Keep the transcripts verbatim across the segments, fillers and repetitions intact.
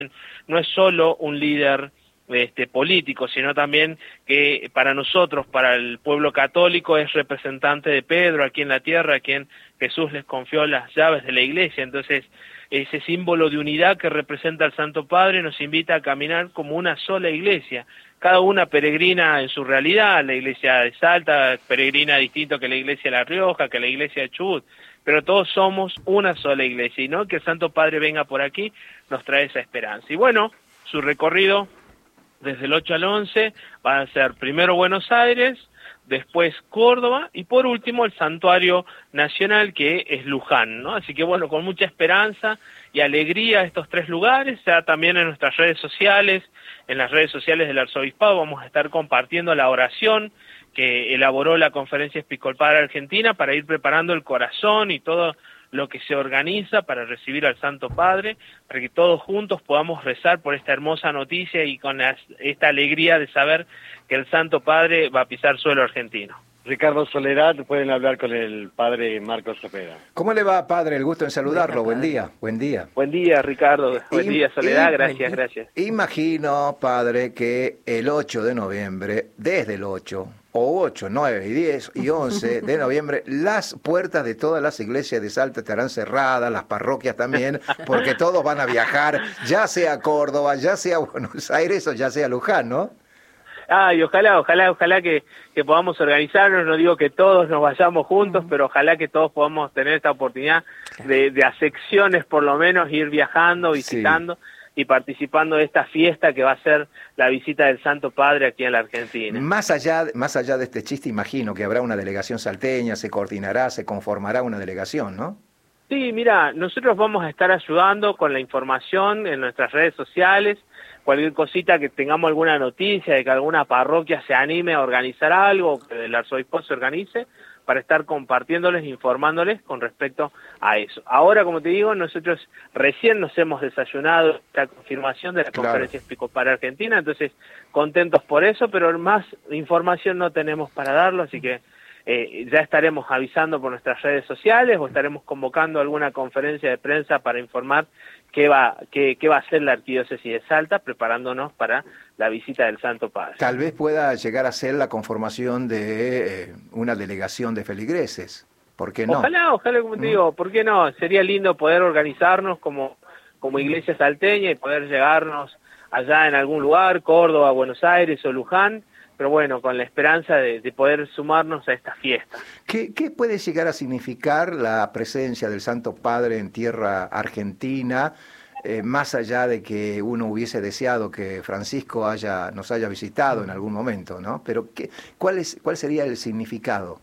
no es solo un líder este, político, sino también que para nosotros, para el pueblo católico, es representante de Pedro aquí en la tierra, a quien Jesús les confió las llaves de la iglesia. Entonces, ese símbolo de unidad que representa el Santo Padre nos invita a caminar como una sola iglesia. Cada una peregrina en su realidad, la iglesia de Salta peregrina distinto que la iglesia de La Rioja, que la iglesia de Chubut, pero todos somos una sola iglesia, y no que el Santo Padre venga por aquí nos trae esa esperanza. Y bueno, su recorrido desde el ocho al once va a ser primero Buenos Aires, después Córdoba y por último el Santuario Nacional, que es Luján, ¿no? Así que bueno, con mucha esperanza y alegría estos tres lugares, ya también en nuestras redes sociales, en las redes sociales del Arzobispado vamos a estar compartiendo la oración que elaboró la Conferencia Episcopal Argentina para ir preparando el corazón y todo lo que se organiza para recibir al Santo Padre, para que todos juntos podamos rezar por esta hermosa noticia y con las, esta alegría de saber que el Santo Padre va a pisar suelo argentino. Ricardo Soledad, pueden hablar con el padre Marcos Cepeda. ¿Cómo le va, padre? El gusto en saludarlo. Buen día, buen día. Buen día, Ricardo. Buen día, Soledad. Gracias, i- gracias. Imagino, padre, que el ocho de noviembre, desde el ocho, o ocho, nueve, y diez y once de noviembre, las puertas de todas las iglesias de Salta estarán cerradas, las parroquias también, porque todos van a viajar, ya sea a Córdoba, ya sea a Buenos Aires o ya sea a Luján, ¿no? Ah, y ojalá, ojalá, ojalá que, que podamos organizarnos, no digo que todos nos vayamos juntos, pero ojalá que todos podamos tener esta oportunidad de, de a secciones por lo menos ir viajando, visitando sí. y participando de esta fiesta que va a ser la visita del Santo Padre aquí en la Argentina. Más allá, más allá de este chiste, imagino que habrá una delegación salteña, se coordinará, se conformará una delegación, ¿no? Sí, mira, nosotros vamos a estar ayudando con la información en nuestras redes sociales, cualquier cosita que tengamos alguna noticia de que alguna parroquia se anime a organizar algo, que el arzobispo se organice, para estar compartiéndoles, informándoles con respecto a eso. Ahora, como te digo, nosotros recién nos hemos desayunado esta confirmación de la claro. Conferencia Episcopal Argentina, entonces contentos por eso, pero más información no tenemos para darlo, así que Eh, ya estaremos avisando por nuestras redes sociales o estaremos convocando alguna conferencia de prensa para informar qué va, qué, qué va a hacer la Arquidiócesis de Salta, preparándonos para la visita del Santo Padre. Tal vez pueda llegar a ser la conformación de eh, una delegación de feligreses, ¿por qué no? Ojalá, ojalá, como te digo, ¿por qué no? Sería lindo poder organizarnos como, como iglesia salteña y poder llegarnos allá en algún lugar, Córdoba, Buenos Aires o Luján, pero bueno, con la esperanza de, de poder sumarnos a esta fiesta. ¿Qué, ¿Qué puede llegar a significar la presencia del Santo Padre en tierra argentina, eh, más allá de que uno hubiese deseado que Francisco haya, nos haya visitado en algún momento, ¿no? Pero ¿qué, cuál es, ¿cuál sería el significado?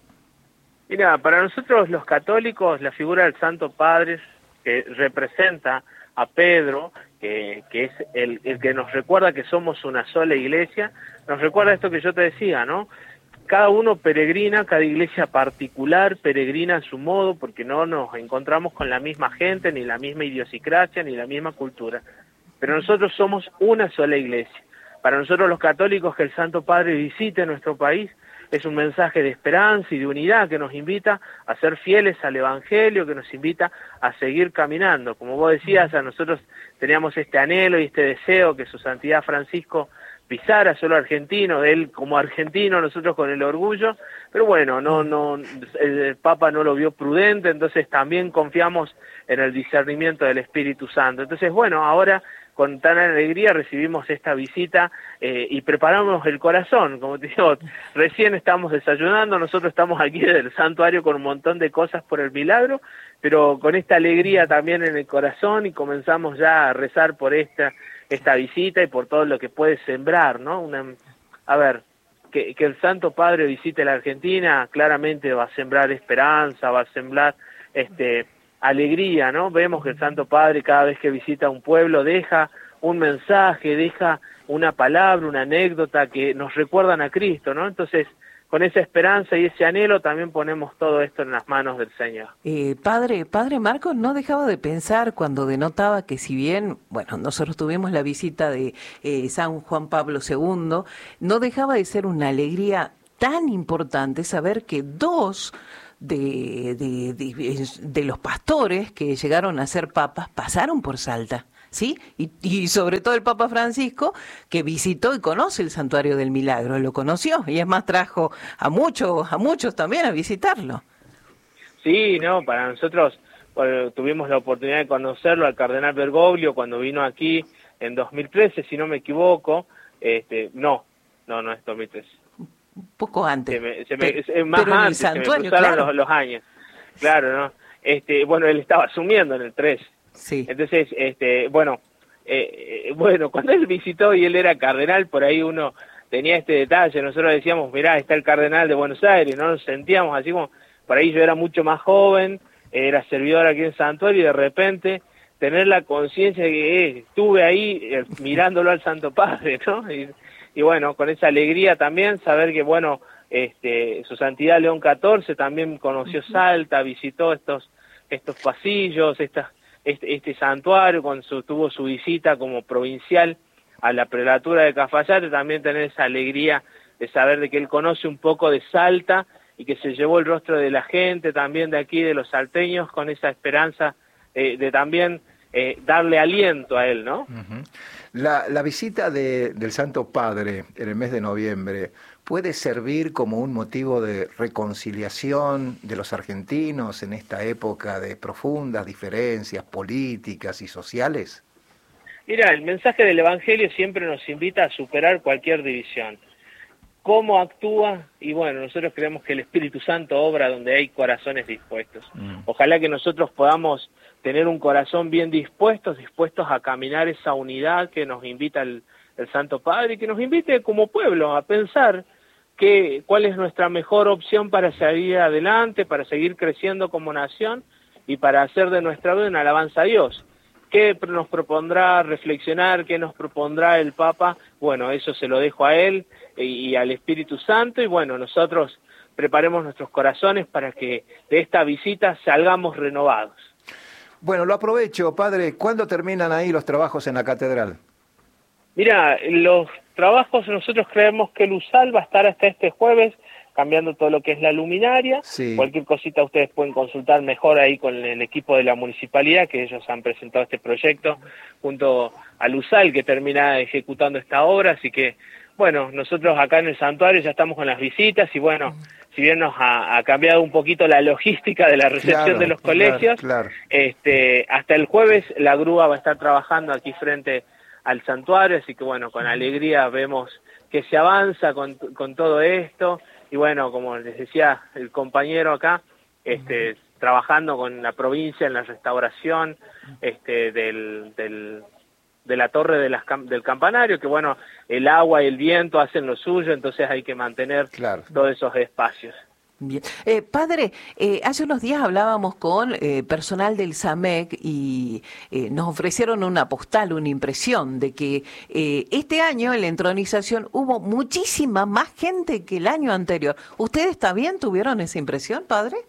Mira, para nosotros los católicos, la figura del Santo Padre, que representa a Pedro, que, que es el, el que nos recuerda que somos una sola iglesia, nos recuerda esto que yo te decía, ¿no? Cada uno peregrina, cada iglesia particular peregrina a su modo, porque no nos encontramos con la misma gente, ni la misma idiosincrasia, ni la misma cultura. Pero nosotros somos una sola iglesia. Para nosotros los católicos, que el Santo Padre visite nuestro país es un mensaje de esperanza y de unidad que nos invita a ser fieles al Evangelio, que nos invita a seguir caminando. Como vos decías, a nosotros teníamos este anhelo y este deseo que su Santidad Francisco pisara suelo argentino, él como argentino, nosotros con el orgullo, pero bueno, no, no, el Papa no lo vio prudente, entonces también confiamos en el discernimiento del Espíritu Santo. Entonces, bueno, ahora con tan alegría recibimos esta visita eh, y preparamos el corazón, como te digo, recién estamos desayunando, nosotros estamos aquí desde el santuario con un montón de cosas por el milagro, pero con esta alegría también en el corazón y comenzamos ya a rezar por esta esta visita y por todo lo que puede sembrar, ¿no? Una, a ver, que, que el Santo Padre visite la Argentina, claramente va a sembrar esperanza, va a sembrar este alegría, ¿no? Vemos que el Santo Padre cada vez que visita un pueblo deja un mensaje, deja una palabra, una anécdota que nos recuerdan a Cristo, ¿no? Entonces, con esa esperanza y ese anhelo también ponemos todo esto en las manos del Señor. Eh, padre, padre Marcos no dejaba de pensar cuando denotaba que si bien, bueno, nosotros tuvimos la visita de eh, San Juan Pablo segundo, no dejaba de ser una alegría tan importante saber que dos de, de, de, de los pastores que llegaron a ser papas pasaron por Salta. ¿sí? Y, y sobre todo el Papa Francisco, que visitó y conoce el Santuario del Milagro, lo conoció, y es más, trajo a muchos, a muchos también a visitarlo. Sí, no, para nosotros bueno, tuvimos la oportunidad de conocerlo al cardenal Bergoglio cuando vino aquí en dos mil trece, si no me equivoco, este, no, no, no es dos mil trece. Un poco antes. Se me, se me, pero, es más pero en el antes, santuario, se me cruzaron claro. los, los años. Claro, ¿no? Este, bueno, él estaba asumiendo en el tres. Sí. Entonces, este, bueno, eh, bueno, cuando él visitó y él era cardenal, por ahí uno tenía este detalle, nosotros decíamos, mirá, está el cardenal de Buenos Aires, no nos sentíamos así como, por ahí yo era mucho más joven, era servidor aquí en Santuario y de repente tener la conciencia de que eh, estuve ahí eh, mirándolo al Santo Padre, ¿no? Y, y bueno, con esa alegría también, saber que, bueno, este, su santidad León catorce también conoció Salta, visitó estos estos pasillos, estas, este, este santuario, cuando su, tuvo su visita como provincial a la prelatura de Cafayate, también tener esa alegría de saber de que él conoce un poco de Salta y que se llevó el rostro de la gente también de aquí, de los salteños, con esa esperanza eh, de también eh, darle aliento a él, ¿no? Uh-huh. La, la visita de, del Santo Padre en el mes de noviembre puede servir como un motivo de reconciliación de los argentinos en esta época de profundas diferencias políticas y sociales. Mira, el mensaje del Evangelio siempre nos invita a superar cualquier división. ¿Cómo actúa? Y bueno, nosotros creemos que el Espíritu Santo obra donde hay corazones dispuestos. Mm. Ojalá que nosotros podamos tener un corazón bien dispuesto, dispuestos a caminar esa unidad que nos invita el, el Santo Padre y que nos invite como pueblo a pensar que, cuál es nuestra mejor opción para seguir adelante, para seguir creciendo como nación y para hacer de nuestra vida una alabanza a Dios. ¿Qué nos propondrá reflexionar? ¿Qué nos propondrá el Papa? Bueno, eso se lo dejo a él y, y al Espíritu Santo, y bueno, nosotros preparemos nuestros corazones para que de esta visita salgamos renovados. Bueno, lo aprovecho, padre. ¿Cuándo terminan ahí los trabajos en la catedral? Mira, los trabajos nosotros creemos que el U S A L va a estar hasta este jueves, cambiando todo lo que es la luminaria. Sí. Cualquier cosita ustedes pueden consultar mejor ahí con el equipo de la municipalidad, que ellos han presentado este proyecto junto al U S A L, que termina ejecutando esta obra. Así que, bueno, nosotros acá en el santuario ya estamos con las visitas y, bueno, si bien nos ha, ha cambiado un poquito la logística de la recepción claro, de los colegios, claro, claro. Este, hasta el jueves la grúa va a estar trabajando aquí frente al santuario, así que, bueno, con alegría vemos que se avanza con, con todo esto. Y bueno, como les decía el compañero acá, este, uh-huh. trabajando con la provincia en la restauración este, del, del, de la torre de las, del campanario, que bueno, el agua y el viento hacen lo suyo, entonces hay que mantener claro. todos esos espacios. Bien. Eh, padre, eh, hace unos días hablábamos con eh, personal del SAMEC y eh, nos ofrecieron una postal, una impresión de que eh, este año en la entronización hubo muchísima más gente que el año anterior. ¿Ustedes también tuvieron esa impresión, padre?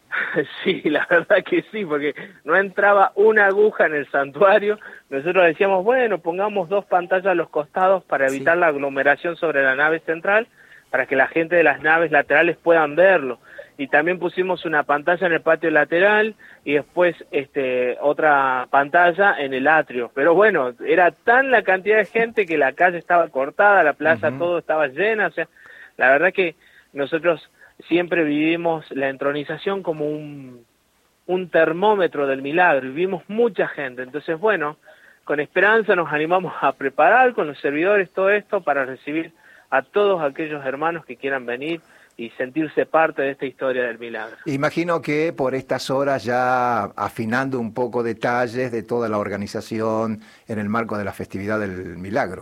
Sí, la verdad que sí, porque no entraba una aguja en el santuario. Nosotros decíamos, bueno, pongamos dos pantallas a los costados para evitar sí. la aglomeración sobre la nave central, para que la gente de las naves laterales puedan verlo. Y también pusimos una pantalla en el patio lateral y después este otra pantalla en el atrio. Pero bueno, era tan la cantidad de gente que la calle estaba cortada, la plaza uh-huh. todo estaba llena. O sea, la verdad que nosotros siempre vivimos la entronización como un, un termómetro del milagro, y vimos mucha gente. Entonces, bueno, con esperanza nos animamos a preparar con los servidores todo esto para recibir a todos aquellos hermanos que quieran venir y sentirse parte de esta historia del milagro. Imagino que por estas horas ya afinando un poco detalles de toda la organización en el marco de la festividad del milagro.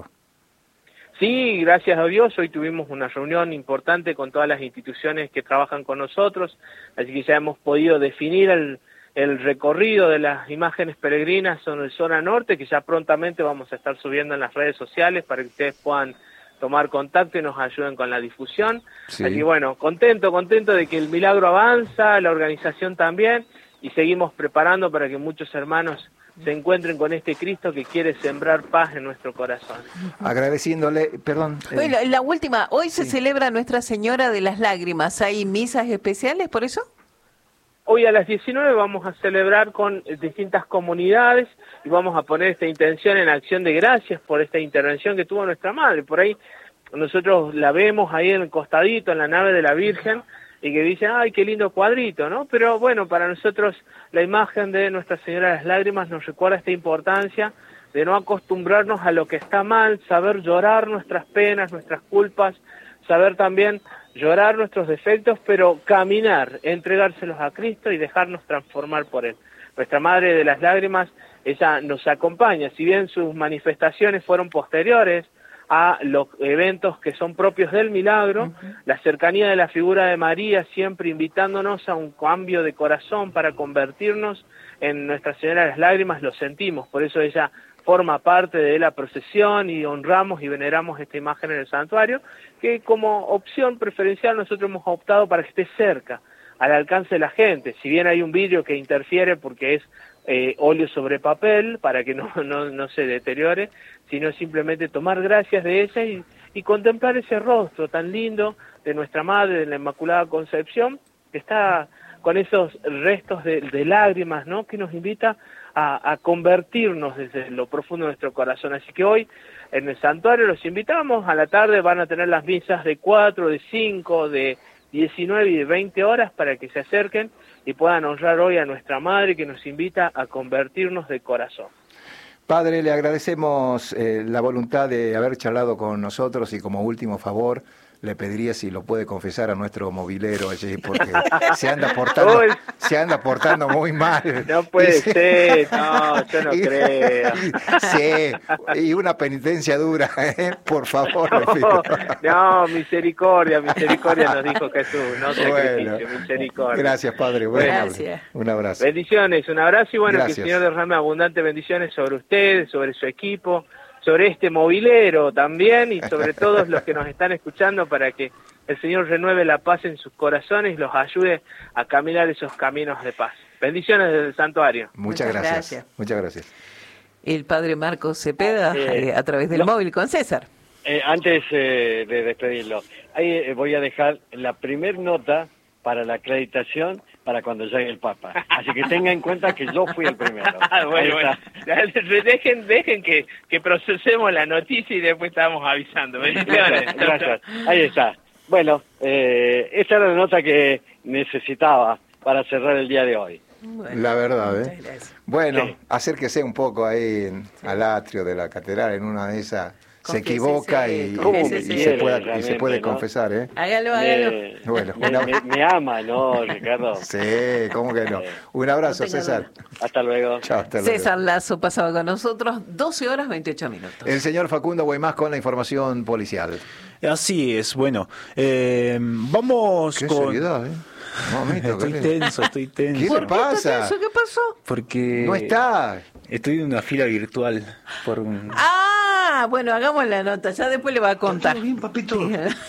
Sí, gracias a Dios, hoy tuvimos una reunión importante con todas las instituciones que trabajan con nosotros, así que ya hemos podido definir el, el recorrido de las imágenes peregrinas en el zona norte, que ya prontamente vamos a estar subiendo en las redes sociales para que ustedes puedan tomar contacto y nos ayuden con la difusión. Sí. Así que bueno, contento, contento de que el milagro avanza, la organización también, y seguimos preparando para que muchos hermanos se encuentren con este Cristo que quiere sembrar paz en nuestro corazón. Agradeciéndole, perdón. Eh, Oye, la, la última, hoy sí. se celebra Nuestra Señora de las Lágrimas, ¿hay misas especiales por eso? hoy a las diecinueve vamos a celebrar con distintas comunidades y vamos a poner esta intención en acción de gracias por esta intervención que tuvo nuestra madre. Por ahí nosotros la vemos ahí en el costadito, en la nave de la Virgen, y que dicen, ay, qué lindo cuadrito, ¿no? Pero bueno, para nosotros la imagen de Nuestra Señora de las Lágrimas nos recuerda esta importancia de no acostumbrarnos a lo que está mal, saber llorar nuestras penas, nuestras culpas, saber también llorar nuestros defectos, pero caminar, entregárselos a Cristo y dejarnos transformar por Él. Nuestra Madre de las Lágrimas, ella nos acompaña, si bien sus manifestaciones fueron posteriores a los eventos que son propios del milagro, uh-huh. La cercanía de la figura de María siempre invitándonos a un cambio de corazón para convertirnos en Nuestra Señora de las Lágrimas, lo sentimos, por eso ella forma parte de la procesión y honramos y veneramos esta imagen en el santuario, que como opción preferencial nosotros hemos optado para que esté cerca, al alcance de la gente, si bien hay un vidrio que interfiere porque es eh, óleo sobre papel, para que no, no, no se deteriore, sino simplemente tomar gracias de ella y, y contemplar ese rostro tan lindo de nuestra Madre, de la Inmaculada Concepción, que está con esos restos de, de lágrimas, ¿no?, que nos invita a, a convertirnos desde lo profundo de nuestro corazón. Así que hoy en el santuario los invitamos, a la tarde van a tener las misas de cuatro, de cinco, de diecinueve y de veinte horas para que se acerquen y puedan honrar hoy a nuestra Madre que nos invita a convertirnos de corazón. Padre, le agradecemos eh, la voluntad de haber charlado con nosotros y como último favor le pediría si lo puede confesar a nuestro movilero allí porque se anda portando, se anda portando muy mal. No puede y, ser, no, yo no y, creo. Y, sí, y una penitencia dura, ¿eh? Por favor. No, no, misericordia, misericordia nos dijo Jesús, no sacrificio, bueno, misericordia. Gracias, Padre. Bueno, gracias. Un abrazo. Bendiciones, un abrazo y bueno, gracias. Que el Señor derrame abundantes bendiciones sobre ustedes, sobre su equipo, sobre este movilero también y sobre todos los que nos están escuchando para que el Señor renueve la paz en sus corazones y los ayude a caminar esos caminos de paz. Bendiciones desde el santuario. Muchas, Muchas gracias. gracias. Muchas gracias. El Padre Marcos Cepeda eh, a través del no, móvil con César. Eh, antes eh, de despedirlo, ahí eh, voy a dejar la primer nota para la acreditación para cuando llegue el Papa. Así que tenga en cuenta que yo fui el primero. bueno, bueno. Dejen, dejen que, que procesemos la noticia y después estamos avisando. Bendiciones. Gracias. Ahí está. Bueno, eh, esa era la nota que necesitaba para cerrar el día de hoy. Bueno, la verdad, ¿eh? Bueno, sí. Acérquese un poco ahí en, sí. al atrio de la catedral, en una de esas... Se equivoca y, y, y, se puede, y se puede ¿no? confesar, ¿eh? Hágalo, hágalo. Me, bueno, una... me, me ama, ¿no, Ricardo? Sí, ¿cómo que no? Un abrazo, no César. Hasta luego. Chao, hasta luego. César Lazo pasaba con nosotros, doce horas veintiocho minutos. El señor Facundo Guaymás con la información policial. Así es, bueno, eh, vamos Qué con... seriedad, ¿eh? Momento, estoy tenso, estoy tenso. ¿Qué ¿Por le qué pasa? Tenso? ¿Qué pasó? Porque... No está. Estoy en una fila virtual por un... Ah, bueno, hagamos la nota, ya después le va a contar. ¿Todo bien, papito?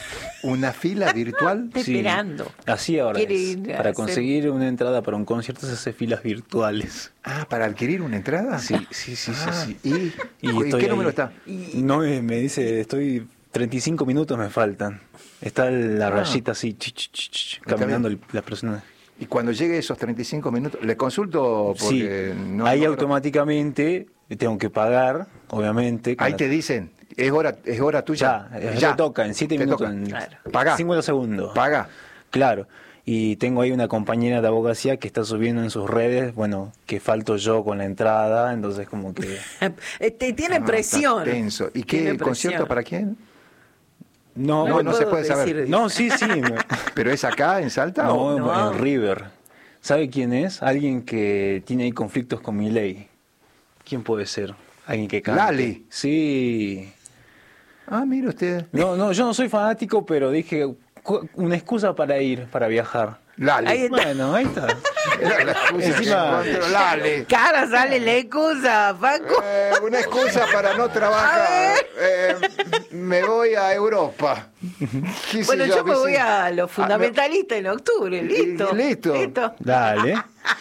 ¿Una fila virtual? Estoy sí, esperando. Así ahora es. Para conseguir una entrada para un concierto se hace filas virtuales. Ah, ¿para adquirir una entrada? Sí, sí, sí, ah, sí, sí. ¿Y, ¿Y, ¿Y qué ahí. número está? No, me dice, estoy... treinta y cinco minutos me faltan. Está la ah. rayita así, ch, ch, ch, ch, caminando el, la persona. Y cuando llegue esos treinta y cinco minutos, le consulto porque... Sí, no ahí no, automáticamente tengo que pagar, obviamente. Ahí te dicen, es hora es hora tuya. Ya, ya, ya. toca, en siete minutos. En claro. Paga. cincuenta segundos. Paga. Claro. Y tengo ahí una compañera de abogacía que está subiendo en sus redes, bueno, que falto yo con la entrada, entonces como que... Te tiene ah, presión. Tenso. ¿Y qué concierto para quién? No, no, no, no se puede saber. No, sí, sí. ¿Pero es acá, en Salta? No, o? no, en River. ¿Sabe quién es? Alguien que tiene ahí conflictos con Milei. ¿Quién puede ser? Alguien que cante. Lali. Sí. Ah, mire usted. No, no, yo no soy fanático, pero dije una excusa para ir, para viajar. Lali. Ahí bueno, ahí está. Era la excusa. Encima, Lali. Cara, sale la excusa, Paco. Eh, una excusa para no trabajar. Eh, me voy a Europa. Bueno, yo, yo me voy si... a los fundamentalistas en octubre. Listo. Y, listo. Listo. Dale.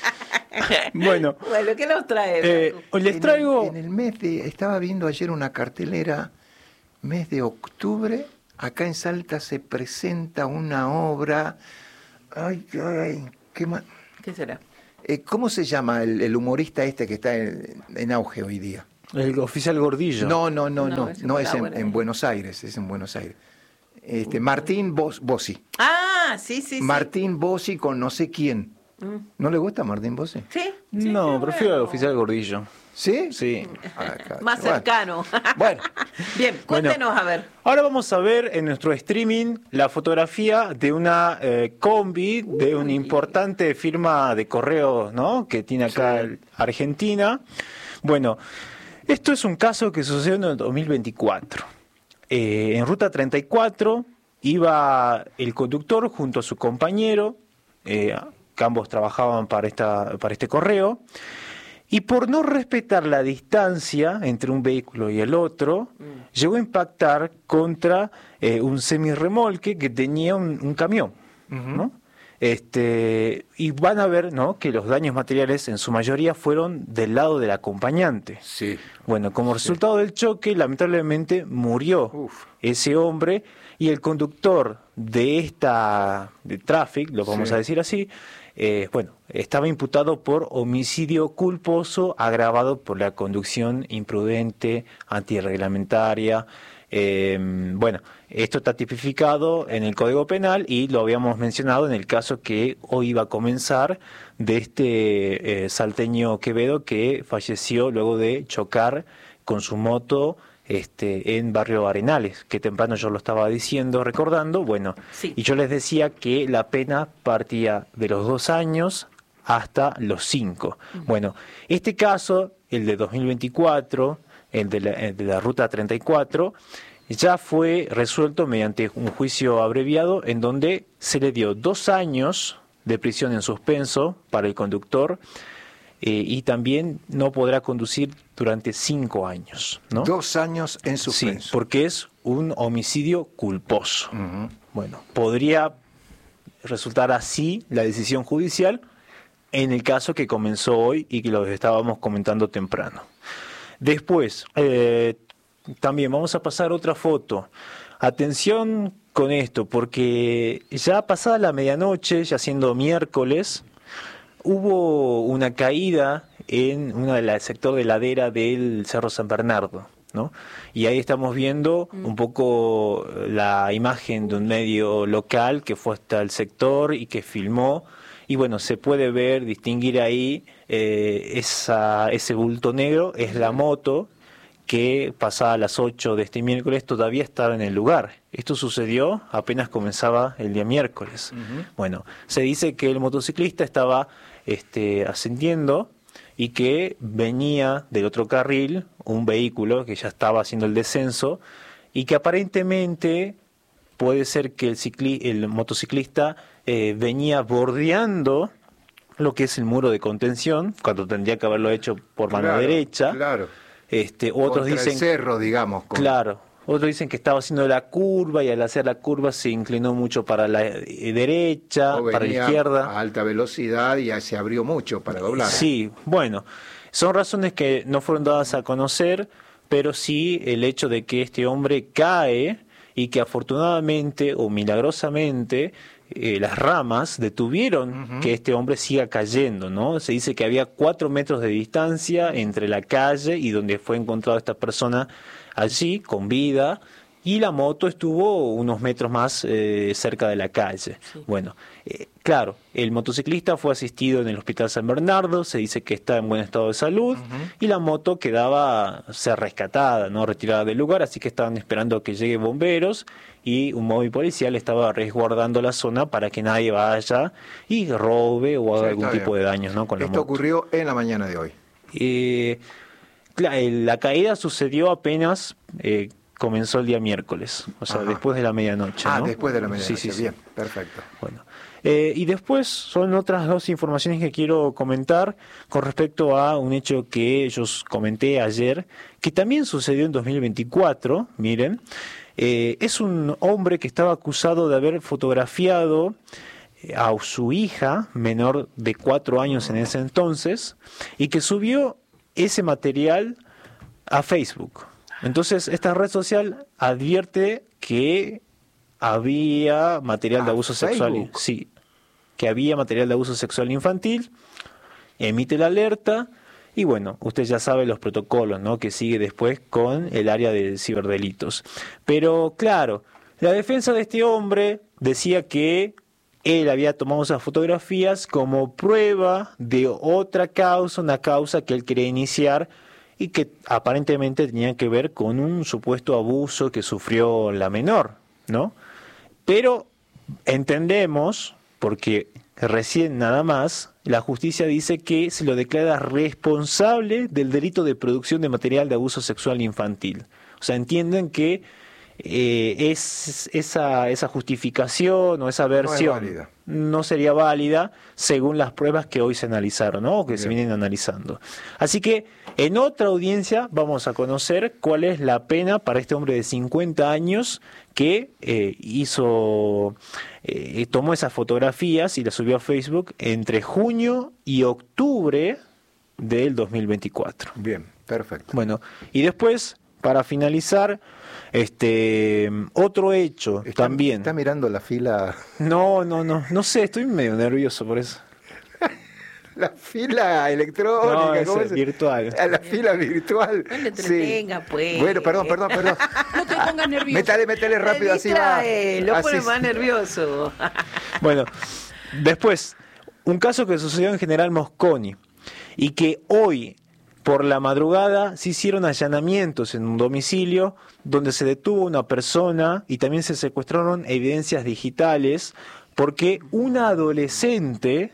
Bueno. Bueno, ¿qué nos trae? Eh, les traigo. En el, en el mes de. Estaba viendo ayer una cartelera. Mes de octubre. Acá en Salta se presenta una obra. Ay, ay, qué mal. ¿Qué será? Eh, ¿Cómo se llama el, el humorista este que está en, en auge hoy día? El oficial Gordillo. No, no, no, No, no, ese no fue es la en, buena. en Buenos Aires, es en Buenos Aires. Este, Martín Bos, Bossi. Ah, sí, sí, sí. Martín Bossi con no sé quién. ¿No le gusta Martín Bossi? Sí. sí, No, qué prefiero al bueno. oficial Gordillo. ¿Sí? Sí. Ah, cacho. Más Bueno. cercano. Bueno, Bien, cuéntenos a ver. Ahora vamos a ver en nuestro streaming la fotografía de una eh, combi de una importante firma de correos, ¿no? Que tiene acá Sí. Argentina. Bueno, esto es un caso que sucedió en el dos mil veinticuatro. Eh, en Ruta treinta y cuatro iba el conductor junto a su compañero, eh, que ambos trabajaban para, esta, para este correo, y por no respetar la distancia entre un vehículo y el otro, mm. llegó a impactar contra eh, un semirremolque que tenía un, un camión, uh-huh. ¿no? Este, y van a ver, ¿no?, que los daños materiales en su mayoría fueron del lado del acompañante. sí. Bueno, como resultado sí. del choque, lamentablemente murió Uf. ese hombre, y el conductor de esta de Traffic, lo vamos sí. a decir así, eh, bueno, estaba imputado por homicidio culposo agravado por la conducción imprudente, antirreglamentaria. Eh, bueno, esto está tipificado en el Código Penal y lo habíamos mencionado en el caso que hoy iba a comenzar de este eh, salteño Quevedo que falleció luego de chocar con su moto este, en Barrio Arenales, que temprano yo lo estaba diciendo, recordando, bueno, sí. y yo les decía que la pena partía de los dos años hasta los cinco. Uh-huh. Bueno, este caso, el de dos mil veinticuatro, el de la, el de la Ruta treinta y cuatro, ya fue resuelto mediante un juicio abreviado en donde se le dio dos años de prisión en suspenso para el conductor eh, y también no podrá conducir durante cinco años, ¿no? Dos años en suspenso. Sí, porque es un homicidio culposo. Uh-huh. Bueno, podría resultar así la decisión judicial en el caso que comenzó hoy y que lo estábamos comentando temprano. Después, eh, también vamos a pasar otra foto. Atención con esto, porque ya pasada la medianoche, ya siendo miércoles, hubo una caída en una de la sector de ladera del Cerro San Bernardo, ¿no? Y ahí estamos viendo un poco la imagen de un medio local que fue hasta el sector y que filmó. Y bueno, se puede ver, distinguir ahí eh, esa, ese bulto negro, es la moto que pasada a las ocho de este miércoles todavía estaba en el lugar. Esto sucedió apenas comenzaba el día miércoles. Uh-huh. Bueno, se dice que el motociclista estaba este, ascendiendo y que venía del otro carril un vehículo que ya estaba haciendo el descenso y que aparentemente puede ser que el, cicli- el motociclista eh, venía bordeando lo que es el muro de contención, cuando tendría que haberlo hecho por mano claro, derecha. Claro. Este, otros Contra dicen, el cerro, digamos. Con... Claro. Otros dicen que estaba haciendo la curva y al hacer la curva se inclinó mucho para la derecha, para la izquierda. A alta velocidad y se abrió mucho para doblar. Sí, bueno, son razones que no fueron dadas a conocer, pero sí el hecho de que este hombre cae y que afortunadamente o milagrosamente eh, las ramas detuvieron uh-huh. que este hombre siga cayendo, ¿no? Se dice que había cuatro metros de distancia entre la calle y donde fue encontrada esta persona allí con vida, y la moto estuvo unos metros más eh, cerca de la calle. Sí. Bueno, eh, claro, el motociclista fue asistido en el Hospital San Bernardo, se dice que está en buen estado de salud, uh-huh. y la moto quedaba ser rescatada, no retirada del lugar, así que estaban esperando que lleguen bomberos y un móvil policial estaba resguardando la zona para que nadie vaya y robe o haga sí, algún tipo bien. de daños, ¿no? Con la Esto moto. Ocurrió en la mañana de hoy. Eh, La caída sucedió apenas eh, comenzó el día miércoles, o sea, Ajá. después de la medianoche. Ah, ¿no? después de la medianoche, sí, sí, bien, sí. perfecto. Bueno, eh, y después son otras dos informaciones que quiero comentar con respecto a un hecho que yo comenté ayer, que también sucedió en dos mil veinticuatro, miren, eh, es un hombre que estaba acusado de haber fotografiado a su hija, menor de cuatro años en ese entonces, y que subió ese material a Facebook. Entonces, esta red social advierte que había material de abuso Facebook? sexual. Sí. que había material de abuso sexual infantil, emite la alerta y bueno, usted ya sabe los protocolos, ¿no?, que sigue después con el área de ciberdelitos. Pero claro, la defensa de este hombre decía que él había tomado esas fotografías como prueba de otra causa, una causa que él quería iniciar y que aparentemente tenía que ver con un supuesto abuso que sufrió la menor, ¿no? Pero entendemos, porque recién nada más, la justicia dice que se lo declara responsable del delito de producción de material de abuso sexual infantil. O sea, entienden que eh, es esa, esa justificación o esa versión no, es no sería válida según las pruebas que hoy se analizaron, ¿no?, o que Bien. se vienen analizando. Así que en otra audiencia vamos a conocer cuál es la pena para este hombre de cincuenta años que eh, hizo, eh, tomó esas fotografías y las subió a Facebook entre junio y octubre del dos mil veinticuatro. Bien, perfecto. Bueno, y después, para finalizar, este otro hecho Está, también. ¿Está mirando la fila? No, no, no, no sé, estoy medio nervioso por eso. La fila electrónica, No, ¿cómo ese, es? virtual. A la fila virtual. No le entretenga, pues. Bueno, perdón, perdón, perdón. No te pongas nervioso. Métale, métele rápido, así va. Distrae, lo Así pone es. más nervioso. Bueno, después, un caso que sucedió en General Mosconi y que hoy, por la madrugada, se hicieron allanamientos en un domicilio donde se detuvo una persona y también se secuestraron evidencias digitales porque una adolescente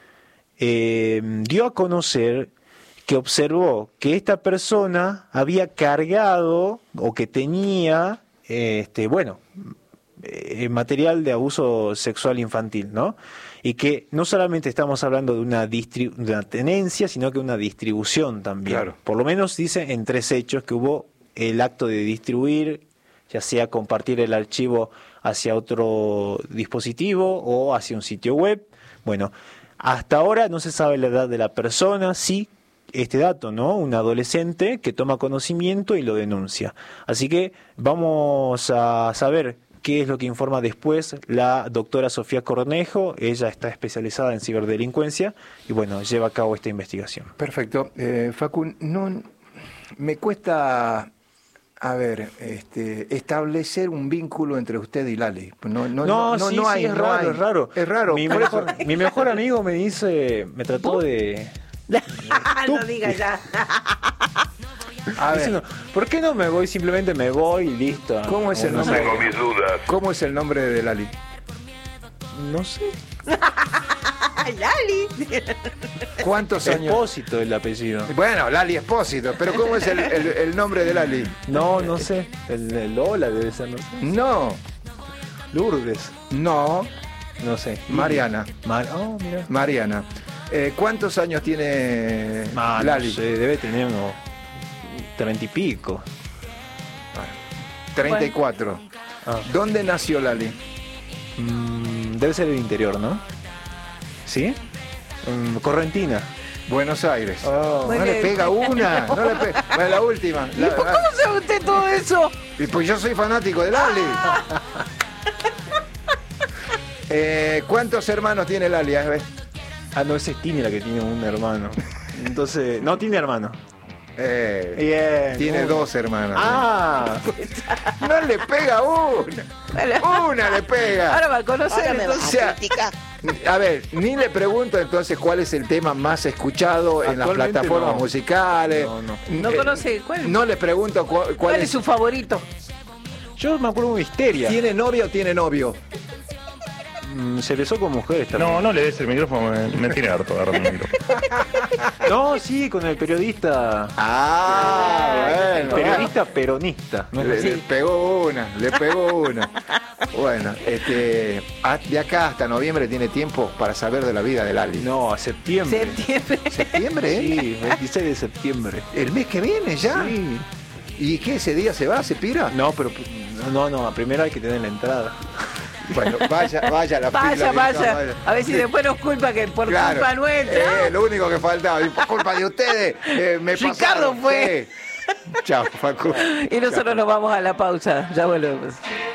eh, dio a conocer que observó que esta persona había cargado o que tenía, eh, este, bueno, eh, material de abuso sexual infantil, ¿no? Y que no solamente estamos hablando de una, distri- de una tenencia, sino que una distribución también. Claro. Por lo menos dice en tres hechos que hubo el acto de distribuir, ya sea compartir el archivo hacia otro dispositivo o hacia un sitio web. Bueno, hasta ahora no se sabe la edad de la persona, sí este dato, ¿no? Un adolescente que toma conocimiento y lo denuncia. Así que vamos a saber qué es lo que informa después la doctora Sofía Cornejo. Ella está especializada en ciberdelincuencia y bueno, lleva a cabo esta investigación. Perfecto. Eh, Facu, no, me cuesta, a ver, este, establecer un vínculo entre usted y Lali. No, no, no, no, sí, no sí, hay, es no raro, hay. es raro. Es raro. Mi por mejor, eso. mi mejor amigo me dice, me trató de... No diga ya. A ver, diciendo, ¿por qué no me voy? Simplemente me voy y listo. ¿cómo es el No nombre? sé. Tengo mis dudas. ¿Cómo es el nombre de Lali? No sé. Lali. ¿Cuántos años? Espósito el apellido. Bueno, Lali Espósito, pero ¿cómo es el, el- el nombre de Lali? No, no sé. El, el Lola debe ser, no sé. No, Lourdes. no, No sé. Mariana. Mar oh, mira. Mariana. Eh, ¿Cuántos años tiene Ah, Lali? no sé, debe tener unos treinta y pico. treinta y cuatro. Ah. ¿Dónde nació Lali? Mm, debe ser el interior, ¿no? ¿Sí? Mm, Correntina. Buenos Aires. Oh. No le pega una, no le pega. Bueno, la última. ¿Y La- por cómo sabe usted todo eso? Y pues yo soy fanático de Lali. Eh, ¿Cuántos hermanos tiene Lali? A ver. Ah, no, esa es Tini la que tiene un hermano. Entonces, no tiene hermano. Eh, Bien. tiene Uh. dos hermanos. Ah, No le pega una. Una le pega. Ahora va a conocer. Ahora me vas O sea, a criticar. A ver, ni le pregunto entonces cuál es el tema más escuchado en las Actualmente plataformas no. musicales. No, no. No Eh, conoce cuál. No le pregunto cu- cuál, ¿Cuál es. es su favorito? yo me acuerdo de Histeria. ¿Tiene novia o tiene novio? Mm, se besó con mujeres también. No, no le des el micrófono, me, me tiene harto de momento. No, sí, con el periodista. Ah, El bueno. periodista peronista. ¿no? Le, le pegó una, le pegó una. Bueno, este, a- de acá hasta noviembre tiene tiempo para saber de la vida de Lali. No, a septiembre. Septiembre. ¿Septiembre? ¿eh? Sí, veintiséis de septiembre. ¿El mes que viene ya? Sí. ¿Y qué, ese día se va, se pira? No, pero no, no, primero hay que tener la entrada. Bueno, vaya, vaya a la Vaya, fila, vaya. vaya. A ver si después nos culpa que por Claro. culpa nuestra. Eh, lo único que faltaba, y por culpa de ustedes, eh, me Ricardo pasaron. fue. Sí. Chao, Facu. Y nosotros nos vamos a la pausa. Ya volvemos.